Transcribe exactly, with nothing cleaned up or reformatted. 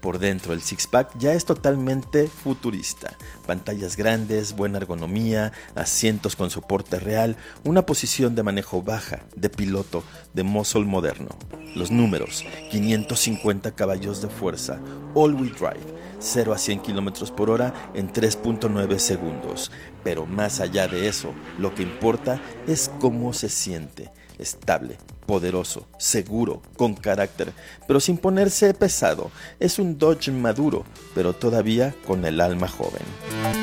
Por dentro el six-pack ya es totalmente futurista. Pantallas grandes, buena ergonomía, asientos con soporte real, una posición de manejo baja, de piloto, de muscle moderno. Los números, quinientos cincuenta caballos de fuerza, all-wheel drive, cero a cien kilómetros por hora en tres punto nueve segundos. Pero más allá de eso, lo que importa es cómo se siente. Estable, poderoso, seguro, con carácter, pero sin ponerse pesado. Es un Dodge maduro, pero todavía con el alma joven.